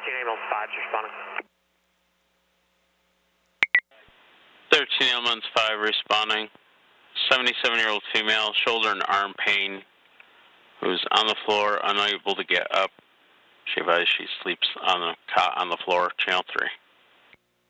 ambulance 5 is responding. 13 ambulance 5 responding. 77-year-old female, shoulder and arm pain, who's on the floor, unable to get up. She advised she sleeps on the cot on the floor, channel 3.